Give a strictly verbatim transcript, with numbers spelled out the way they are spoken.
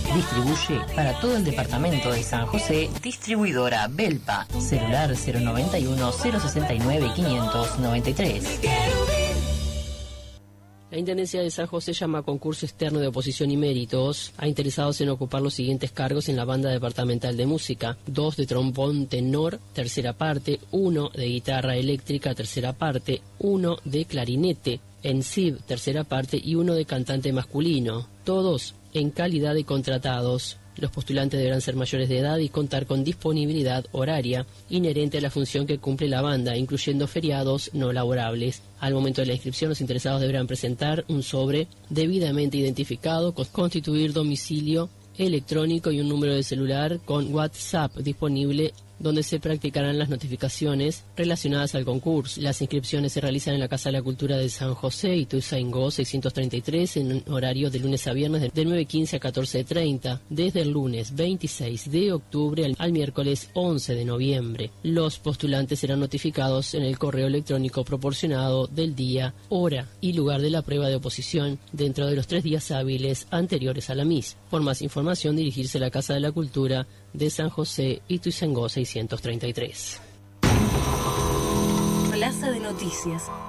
Distribuye para todo el departamento de San José distribuidora Belpa. Celular cero noventa y uno, cero sesenta y nueve, quinientos noventa y tres. La Intendencia de San José llama a concurso externo de oposición y méritos a interesados en ocupar los siguientes cargos en la banda departamental de música: dos de trombón tenor, tercera parte; uno de guitarra eléctrica, tercera parte; uno de clarinete en S I B, tercera parte; y uno de cantante masculino. Todos en calidad de contratados. Los postulantes deberán ser mayores de edad y contar con disponibilidad horaria inherente a la función que cumple la banda, incluyendo feriados no laborables. Al momento de la inscripción, los interesados deberán presentar un sobre debidamente identificado, constituir domicilio electrónico y un número de celular con WhatsApp disponible, donde se practicarán las notificaciones relacionadas al concurso. Las inscripciones se realizan en la Casa de la Cultura de San José, Ituzaingó seiscientos treinta y tres, en horario de lunes a viernes de nueve quince a catorce treinta, desde el lunes veintiséis de octubre al, al miércoles once de noviembre. Los postulantes serán notificados en el correo electrónico proporcionado del día, hora y lugar de la prueba de oposición dentro de los tres días hábiles anteriores a la misma. Por más información, dirigirse a la Casa de la Cultura de San José, Ituzaingó seiscientos treinta y tres. Plaza de Noticias.